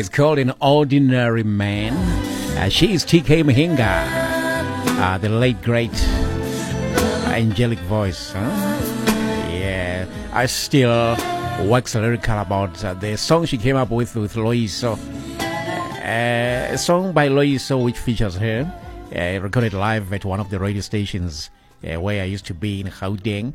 is called An Ordinary Man. She is TK Mahinga, the late great angelic voice. Yeah, I still wax lyrical about the song she came up with Loiso. A song by Loiso which features her, recorded live at one of the radio stations where I used to be in Gauteng.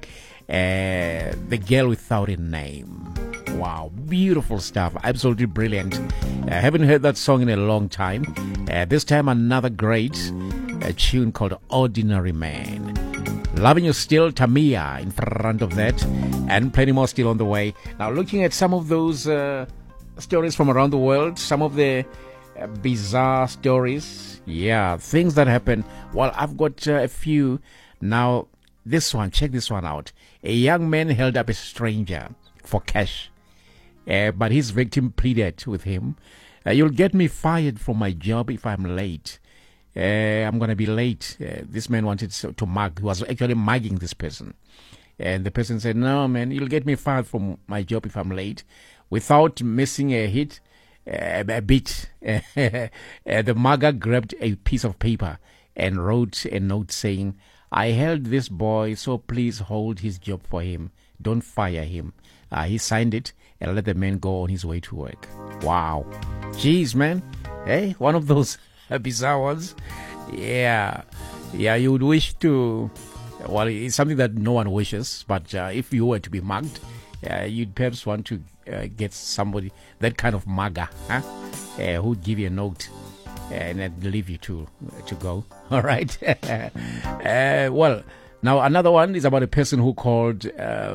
The Girl Without a Name. Wow, beautiful stuff, absolutely brilliant. I haven't heard that song in a long time. This time another great tune called Ordinary Man. Loving You Still, Tamia in front of that, and plenty more still on the way. Now looking at some of those stories from around the world, some of the bizarre stories, things that happen. Well, I've got a few. Now this one, check this one out. A young man held up a stranger for cash, but his victim pleaded with him, "You'll get me fired from my job if I'm late. I'm going to be late." This man wanted to mug. He was actually mugging this person. And the person said, "No, man, you'll get me fired from my job if I'm late." Without missing a bit, the mugger grabbed a piece of paper and wrote a note saying, "I held this boy, so please hold his job for him. Don't fire him." He signed it and let the man go on his way to work. Wow. Jeez, man. Hey, one of those bizarre ones. Yeah, you would wish to... Well, it's something that no one wishes, but if you were to be mugged, you'd perhaps want to get somebody, that kind of mugger, who'd give you a note and then leave you to go. All right. Well, now another one is about a person who called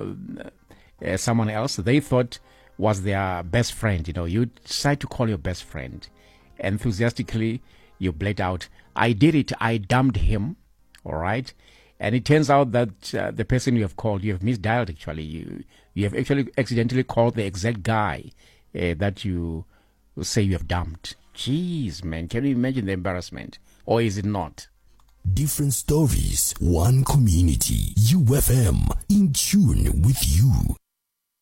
someone else they thought was their best friend. You know, you decide to call your best friend. Enthusiastically, you blurt out, "I did it, I dumped him." All right. And it turns out that the person you have called, you have misdialed actually. You have actually accidentally called the exact guy that you say you have dumped. Jeez, man, can you imagine the embarrassment? Or is it not? Different stories, one community. UFM, in tune with you.